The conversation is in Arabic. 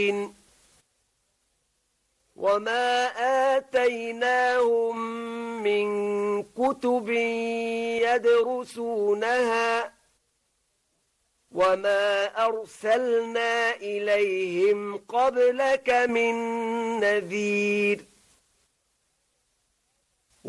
وما آتيناهم من كتب يدرسونها وما أرسلنا إليهم قبلك من نذير